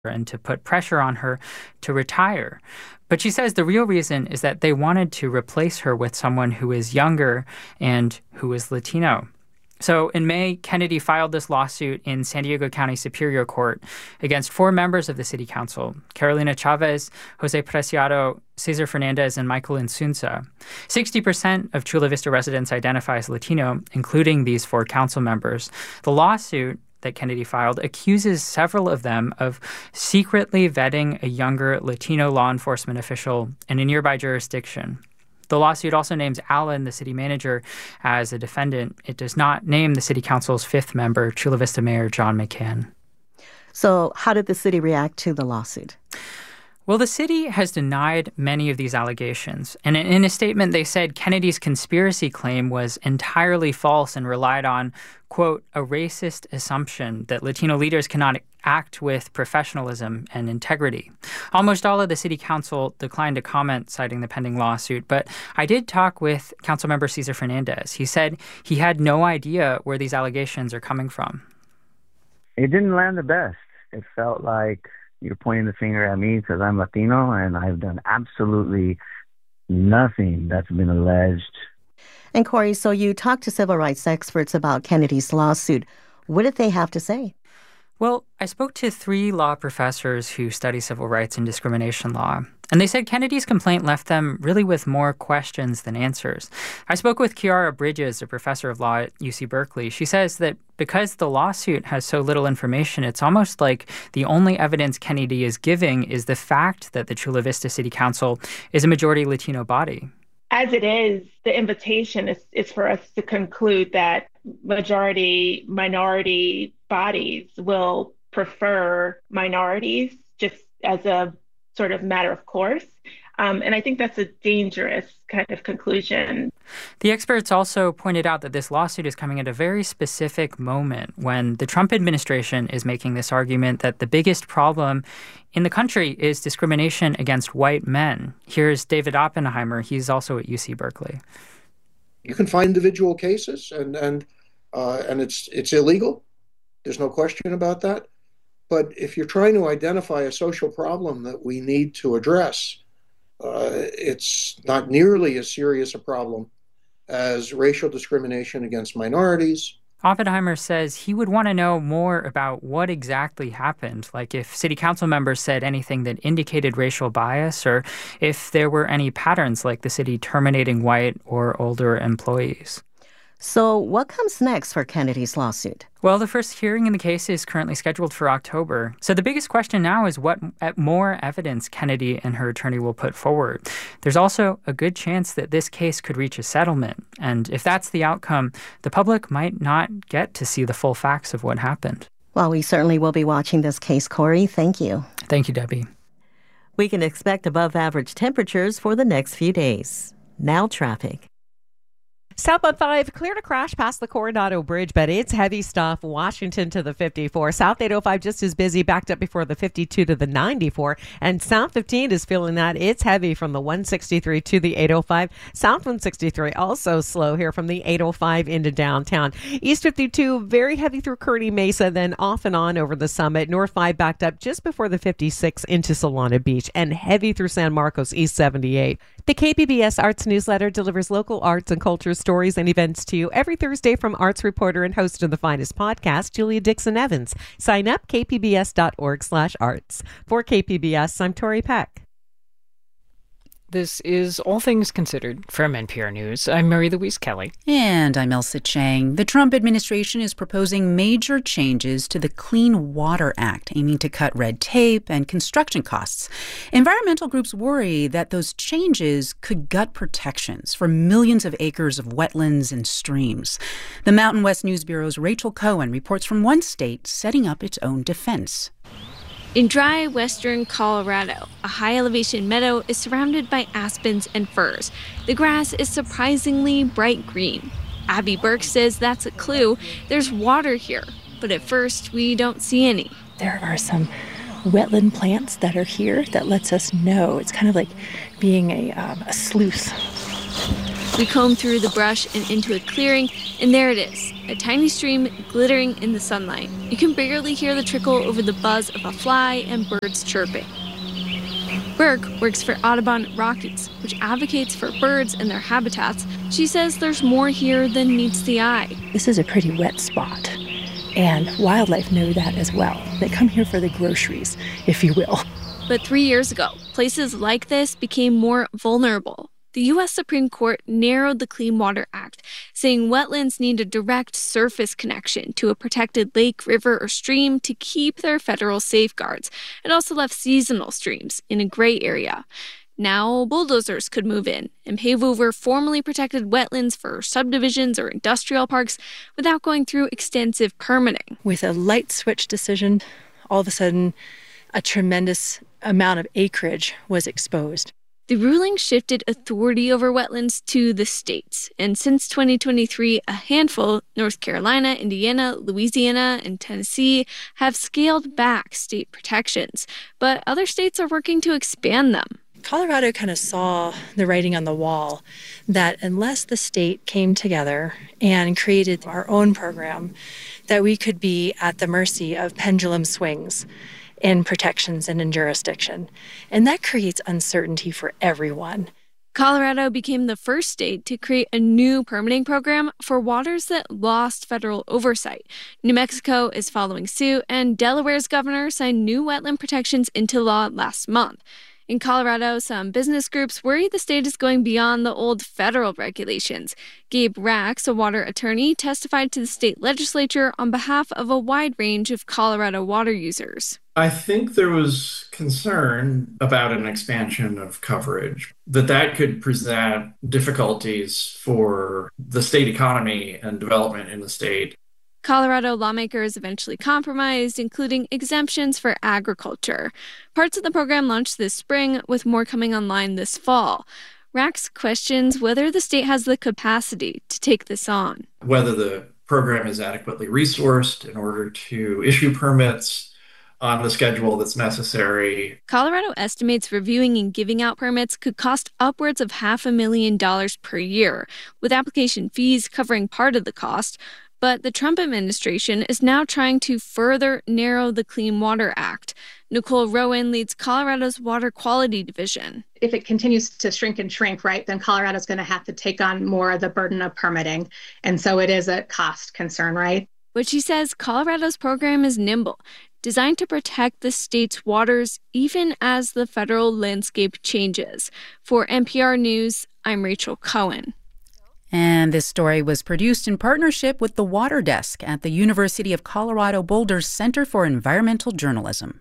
and to put pressure on her to retire. But she says the real reason is that they wanted to replace her with someone who is younger and who is Latino. So in May, Kennedy filed this lawsuit in San Diego County Superior Court against 4 members of the city council: Carolina Chavez, Jose Preciado, Cesar Fernandez, and Michael Insunza. 60% of Chula Vista residents identify as Latino, including these 4 council members. The lawsuit that Kennedy filed accuses several of them of secretly vetting a younger Latino law enforcement official in a nearby jurisdiction. The lawsuit also names Allen, the city manager, as a defendant. It does not name the city council's 5th member, Chula Vista Mayor John McCann. So how did the city react to the lawsuit? Well, the city has denied many of these allegations. And in a statement, they said Kennedy's conspiracy claim was entirely false and relied on, quote, a racist assumption that Latino leaders cannot act with professionalism and integrity. Almost all of the city council declined to comment, citing the pending lawsuit. But I did talk with Councilmember Cesar Fernandez. He said he had no idea where these allegations are coming from. It didn't land the best. It felt like you're pointing the finger at me because I'm Latino and I've done absolutely nothing that's been alleged. And Corey, so you talked to civil rights experts about Kennedy's lawsuit. What did they have to say? Well, I spoke to 3 law professors who study civil rights and discrimination law, and they said Kennedy's complaint left them really with more questions than answers. I spoke with Kiara Bridges, a professor of law at UC Berkeley. She says that because the lawsuit has so little information, it's almost like the only evidence Kennedy is giving is the fact that the Chula Vista City Council is a majority Latino body. As it is, the invitation is for us to conclude that majority minority bodies will prefer minorities just as a sort of matter of course. And I think that's a dangerous kind of conclusion. The experts also pointed out that this lawsuit is coming at a very specific moment when the Trump administration is making this argument that the biggest problem in the country is discrimination against white men. Here's David Oppenheimer. He's also at UC Berkeley. You can find individual cases, and it's illegal. There's no question about that. But if you're trying to identify a social problem that we need to address, it's not nearly as serious a problem as racial discrimination against minorities. Oppenheimer says he would want to know more about what exactly happened, like if city council members said anything that indicated racial bias or if there were any patterns like the city terminating white or older employees. So what comes next for Kennedy's lawsuit? Well, the first hearing in the case is currently scheduled for October. So the biggest question now is what more evidence Kennedy and her attorney will put forward. There's also a good chance that this case could reach a settlement. And if that's the outcome, the public might not get to see the full facts of what happened. Well, we certainly will be watching this case, Corey. Thank you. Thank you, Debbie. We can expect above-average temperatures for the next few days. Now traffic. Southbound 5, clear to crash past the Coronado Bridge, but it's heavy stuff. Washington to the 54. South 805 just as busy, backed up before the 52 to the 94. And South 15 is feeling that. It's heavy from the 163 to the 805. South 163 also slow here from the 805 into downtown. East 52, very heavy through Kearny Mesa, then off and on over the Summit. North 5 backed up just before the 56 into Solana Beach, and heavy through San Marcos, East 78. The KPBS Arts Newsletter delivers local arts and culture stories and events to you every Thursday from arts reporter and host of the finest podcast, Julia Dixon Evans. Sign up, kpbs.org/arts. For KPBS, I'm Tori Peck. This is All Things Considered from NPR News. I'm Marie-Louise Kelly. And I'm Elsa Chang. The Trump administration is proposing major changes to the Clean Water Act, aiming to cut red tape and construction costs. Environmental groups worry that those changes could gut protections for millions of acres of wetlands and streams. The Mountain West News Bureau's Rachel Cohen reports from one state setting up its own defense. In dry western Colorado, a high-elevation meadow is surrounded by aspens and firs. The grass is surprisingly bright green. Abby Burke says that's a clue. There's water here, but at first we don't see any. There are some wetland plants that are here that lets us know. It's kind of like being a sleuth. We comb through the brush and into a clearing And there it is, a tiny stream glittering in the sunlight. You can barely hear the trickle over the buzz of a fly and birds chirping. Burke works for Audubon Rockies, which advocates for birds and their habitats. She says there's more here than meets the eye. This is a pretty wet spot, and wildlife know that as well. They come here for the groceries, if you will. But 3 years ago, places like this became more vulnerable. The U.S. Supreme Court narrowed the Clean Water Act, saying wetlands need a direct surface connection to a protected lake, river, or stream to keep their federal safeguards. It also left seasonal streams in a gray area. Now, bulldozers could move in and pave over formerly protected wetlands for subdivisions or industrial parks without going through extensive permitting. With a light switch decision, all of a sudden, a tremendous amount of acreage was exposed. The ruling shifted authority over wetlands to the states, and since 2023, a handful, North Carolina, Indiana, Louisiana, and Tennessee, have scaled back state protections, but other states are working to expand them. Colorado kind of saw the writing on the wall that unless the state came together and created our own program, that we could be at the mercy of pendulum swings in protections and in jurisdiction. And that creates uncertainty for everyone. Colorado became the first state to create a new permitting program for waters that lost federal oversight. New Mexico is following suit, and Delaware's governor signed new wetland protections into law last month. In Colorado, some business groups worry the state is going beyond the old federal regulations. Gabe Rax, a water attorney, testified to the state legislature on behalf of a wide range of Colorado water users. I think there was concern about an expansion of coverage, that could present difficulties for the state economy and development in the state. Colorado lawmakers eventually compromised, including exemptions for agriculture. Parts of the program launched this spring, with more coming online this fall. Rax questions whether the state has the capacity to take this on. Whether the program is adequately resourced in order to issue permits on the schedule that's necessary. Colorado estimates reviewing and giving out permits could cost upwards of $500,000 per year, with application fees covering part of the cost. But the Trump administration is now trying to further narrow the Clean Water Act. Nicole Rowan leads Colorado's Water Quality Division. If it continues to shrink and shrink, right, then Colorado's going to have to take on more of the burden of permitting. And so it is a cost concern, right? But she says Colorado's program is nimble, designed to protect the state's waters even as the federal landscape changes. For NPR News, I'm Rachel Cohen. And this story was produced in partnership with the Water Desk at the University of Colorado Boulder's Center for Environmental Journalism.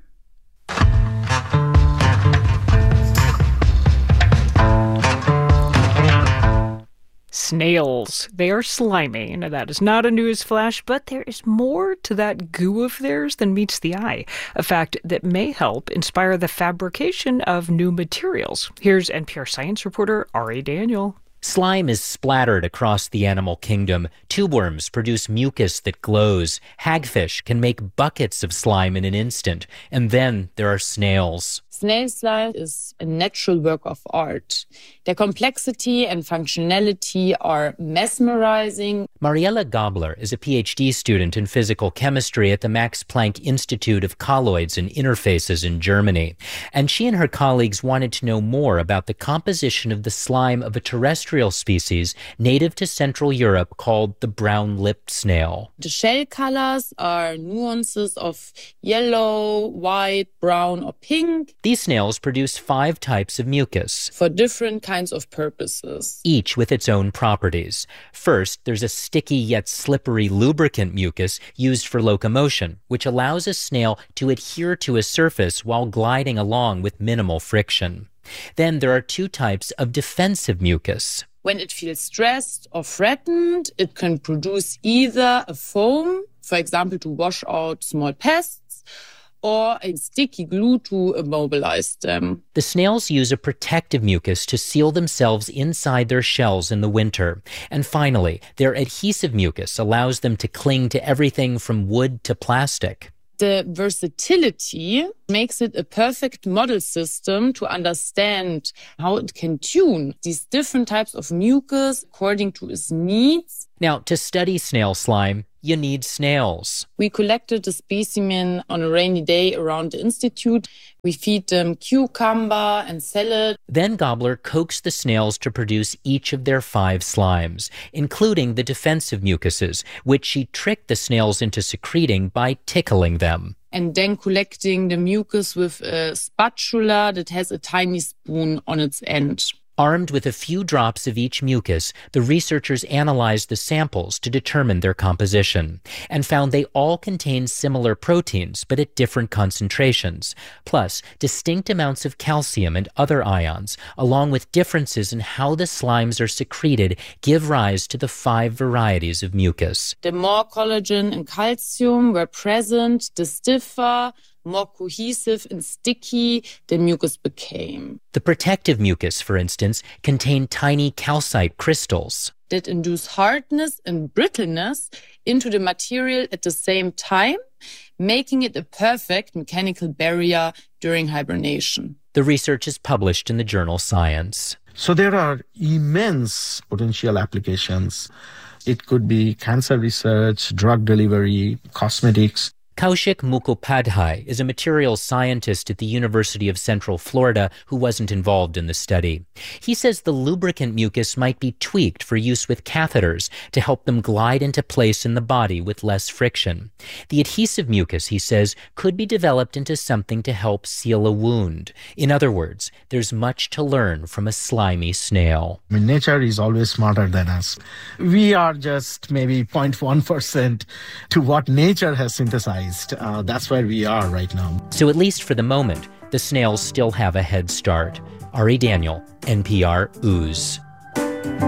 Snails. They are slimy. Now, that is not a news flash, but there is more to that goo of theirs than meets the eye. A fact that may help inspire the fabrication of new materials. Here's NPR science reporter Ari Daniel. Slime is splattered across the animal kingdom. Tubeworms produce mucus that glows. Hagfish can make buckets of slime in an instant. And then there are snails. Snail slime is a natural work of art. Their complexity and functionality are mesmerizing. Mariella Gabler is a PhD student in physical chemistry at the Max Planck Institute of Colloids and Interfaces in Germany. And she and her colleagues wanted to know more about the composition of the slime of a terrestrial species native to Central Europe called the brown-lipped snail. The shell colors are nuances of yellow, white, brown, or pink. These snails produce 5 types of mucus for different kinds of purposes, each with its own properties. First, there's a sticky yet slippery lubricant mucus used for locomotion, which allows a snail to adhere to a surface while gliding along with minimal friction. Then there are 2 types of defensive mucus. When it feels stressed or threatened, it can produce either a foam, for example, to wash out small pests, or a sticky glue to immobilize them. The snails use a protective mucus to seal themselves inside their shells in the winter. And finally, their adhesive mucus allows them to cling to everything from wood to plastic. The versatility makes it a perfect model system to understand how it can tune these different types of mucus according to its needs. Now, to study snail slime, you need snails. We collected a specimen on a rainy day around the institute. We feed them cucumber and salad. Then Gabler coaxed the snails to produce each of their 5 slimes, including the defensive mucuses, which she tricked the snails into secreting by tickling them. And then collecting the mucus with a spatula that has a tiny spoon on its end. Armed with a few drops of each mucus, the researchers analyzed the samples to determine their composition and found they all contained similar proteins, but at different concentrations, plus distinct amounts of calcium and other ions, along with differences in how the slimes are secreted, give rise to the 5 varieties of mucus. The more collagen and calcium were present, the stiffer, more cohesive and sticky the mucus became. The protective mucus, for instance, contained tiny calcite crystals that induce hardness and brittleness into the material at the same time, making it a perfect mechanical barrier during hibernation. The research is published in the journal Science. So there are immense potential applications. It could be cancer research, drug delivery, cosmetics. Kaushik Mukhopadhyay is a materials scientist at the University of Central Florida who wasn't involved in the study. He says the lubricant mucus might be tweaked for use with catheters to help them glide into place in the body with less friction. The adhesive mucus, he says, could be developed into something to help seal a wound. In other words, there's much to learn from a slimy snail. I mean, nature is always smarter than us. We are just maybe 0.1% to what nature has synthesized. That's where we are right now. So at least for the moment, the snails still have a head start. Ari Daniel, NPR Ooze.